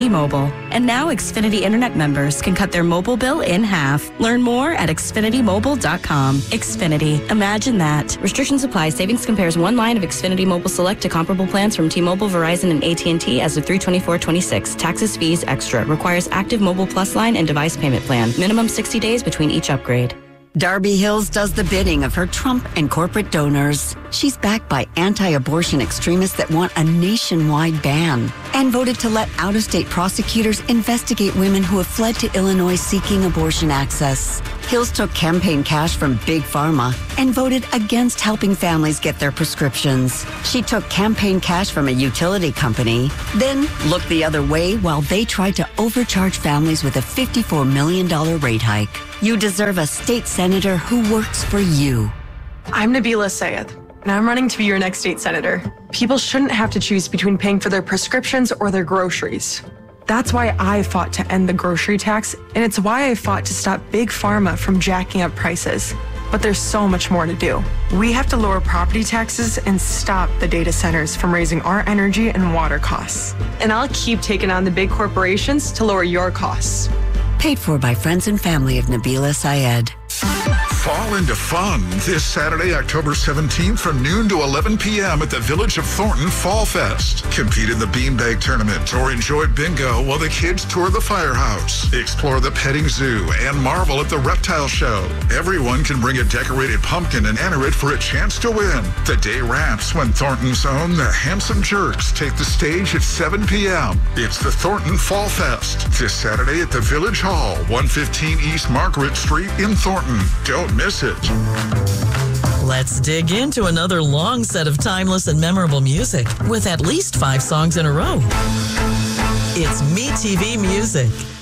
Mobile. And now Xfinity Internet members can cut their mobile bill in half. Learn more at xfinitymobile.com. Xfinity. Imagine that. Restrictions apply. Savings compares one line of Xfinity Mobile Select to comparable plans from T-Mobile, Verizon, and AT&T as of 3/24/26. Taxes, fees, extra. Requires active Mobile Plus line and device payment plan. Minimum 60 days between each upgrade. Darby Hills does the bidding of her Trump and corporate donors. She's backed by anti-abortion extremists that want a nationwide ban and voted to let out-of-state prosecutors investigate women who have fled to Illinois seeking abortion access. Hills took campaign cash from Big Pharma and voted against helping families get their prescriptions. She took campaign cash from a utility company, then looked the other way while they tried to overcharge families with a $54 million rate hike. You deserve a state senator who works for you. I'm Nabila Sayed, and I'm running to be your next state senator. People shouldn't have to choose between paying for their prescriptions or their groceries. That's why I fought to end the grocery tax, and it's why I fought to stop Big Pharma from jacking up prices. But there's so much more to do. We have to lower property taxes and stop the data centers from raising our energy and water costs. And I'll keep taking on the big corporations to lower your costs. Paid for by friends and family of Nabila Sayed. Fall into fun this Saturday, October 17th from noon to 11 p.m. at the Village of Thornton Fall Fest. Compete in the Beanbag Tournament or enjoy bingo while the kids tour the firehouse. Explore the petting zoo and marvel at the reptile show. Everyone can bring a decorated pumpkin and enter it for a chance to win. The day wraps when Thornton's own The Handsome Jerks take the stage at 7 p.m. It's the Thornton Fall Fest this Saturday at the Village Hall, 115 East Margaret Street in Thornton. Don't miss it. Let's dig into another long set of timeless and memorable music with at least 5 songs in a row. It's MeTV Music.